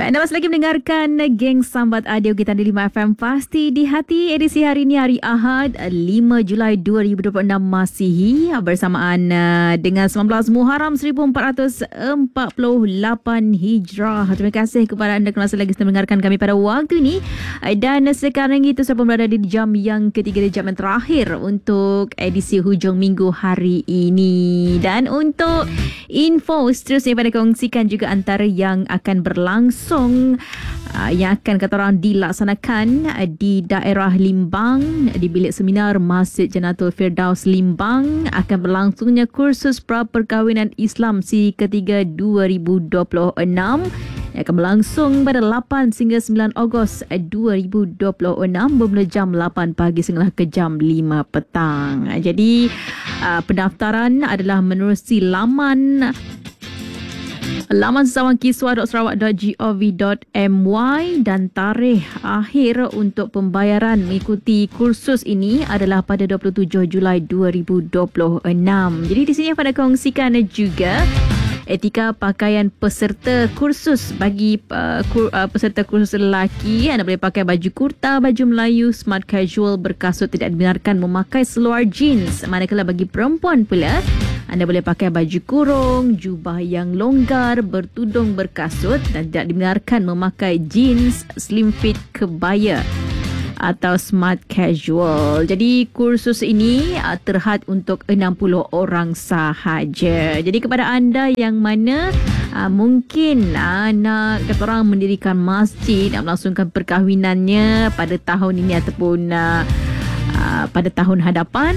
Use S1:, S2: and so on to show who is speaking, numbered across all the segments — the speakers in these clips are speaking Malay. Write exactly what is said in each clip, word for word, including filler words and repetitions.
S1: Anda masih lagi mendengarkan Geng Sambat Audio kita di lima F M Pasti di Hati. Edisi hari ini hari Ahad lima Julai dua ribu dua puluh enam Masihi, bersamaan dengan sembilan belas Muharram seribu empat ratus empat puluh lapan Hijrah. Terima kasih kepada anda kerana masih lagi mendengarkan kami pada waktu ini. Dan sekarang itu saya pun berada di jam yang ketiga, di jam yang terakhir untuk edisi hujung minggu hari ini. Dan untuk info seterusnya pada kongsikan juga antara yang akan berlangsung Uh, yang akan kata orang dilaksanakan uh, di daerah Limbang, di bilik seminar Masjid Jannatul Firdaus Limbang, akan berlangsungnya kursus pra-perkahwinan Islam siri ketiga dua ribu dua puluh enam yang akan berlangsung pada lapan hingga sembilan Ogos dua ribu dua puluh enam bermula jam lapan pagi sehingga ke jam lima petang. Uh, jadi uh, pendaftaran adalah menerusi laman laman sesawan kiswah dot sarawak dot gov dot my dan tarikh akhir untuk pembayaran mengikuti kursus ini adalah pada dua puluh tujuh Julai dua ribu dua puluh enam. Jadi di sini pada kongsikan juga etika pakaian peserta kursus. Bagi uh, kur, uh, peserta kursus lelaki, anda boleh pakai baju kurta, baju Melayu, smart casual berkasut, tidak dibenarkan memakai seluar jeans. Manakala bagi perempuan pula, anda boleh pakai baju kurung, jubah yang longgar, bertudung berkasut dan tidak dibenarkan memakai jeans, slim fit, kebaya atau smart casual. Jadi kursus ini uh, terhad untuk enam puluh orang sahaja. Jadi kepada anda yang mana uh, mungkin uh, nak kata orang mendirikan masjid, nak melangsungkan perkahwinannya pada tahun ini ataupun uh, uh, pada tahun hadapan,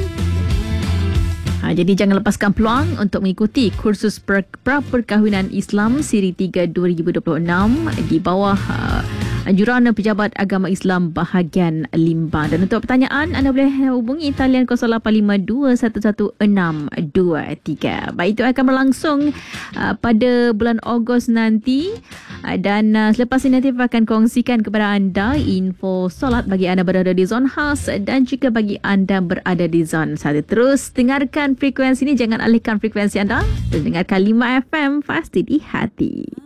S1: Ha, jadi jangan lepaskan peluang untuk mengikuti kursus pra-perkahwinan Islam siri tiga dua ribu dua puluh enam di bawah uh, anjuran Pejabat Agama Islam bahagian Limbang. Dan untuk pertanyaan, anda boleh hubungi talian kosong lapan lima dua satu satu enam dua tiga. Baik, itu akan berlangsung uh, pada bulan Ogos nanti. Uh, dan uh, selepas ini nanti akan kongsikan kepada anda info solat bagi anda berada di zon khas dan juga bagi anda berada di zon satu. Terus dengarkan frekuensi ini, jangan alihkan frekuensi anda dan dengarkan lima F M Pasti di Hati.